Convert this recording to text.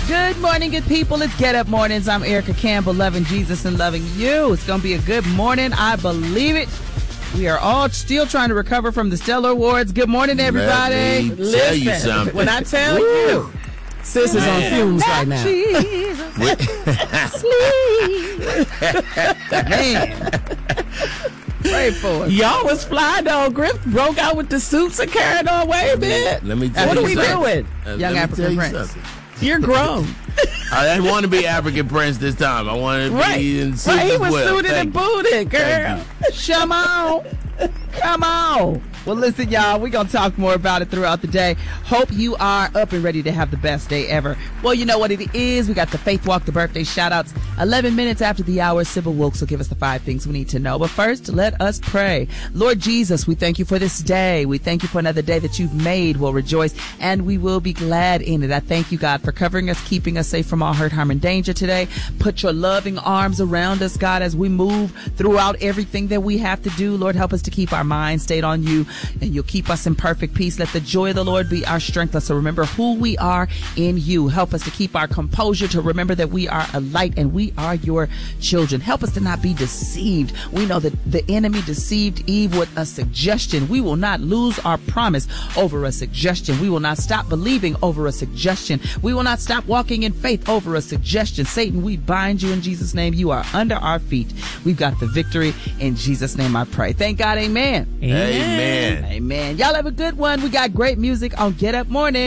Good morning, good people. It's Get Up Mornings. I'm Erica Campbell, loving Jesus and loving you. It's going to be a good morning. I believe it. We are all still trying to recover from the Stellar Awards. Good morning, everybody. Let me tell you something. When I tell you, sis is on fumes right now. Man. Pray for us. Y'all was fly though. Griff broke out with the suits and carried on. Wait a minute. Let me tell What you are we something. doing? Young Let me tell African you Prince. something. You're grown. I didn't want to be African Prince this time. I wanted to Right. be in suit Right. He as was well. suited and booted, girl. Come on. Come on. Well, listen, y'all, we're going to talk more about it throughout the day. Hope you are up and ready to have the best day ever. Well, you know what it is. We got the Faith Walk, the birthday shout-outs. 11 minutes after the hour, Sybil Wilkes will give us the 5 things we need to know. But first, let us pray. Lord Jesus, we thank you for this day. We thank you for another day that you've made. We'll rejoice, and we will be glad in it. I thank you, God, for covering us, keeping us safe from all hurt, harm, and danger today. Put your loving arms around us, God, as we move throughout everything that we have to do. Lord, help us to keep our minds stayed on you, and you'll keep us in perfect peace. Let the joy of the Lord be our strength. Let's remember who we are in you. Help us to keep our composure, to remember that we are a light and we are your children. Help us to not be deceived. We know that the enemy deceived Eve with a suggestion. We will not lose our promise over a suggestion. We will not stop believing over a suggestion. We will not stop walking in faith over a suggestion. Satan, we bind you in Jesus' name. You are under our feet. We've got the victory. In Jesus' name I pray. Thank God. Amen. Amen. Amen. Y'all have a good one. We got great music on Get Up Morning.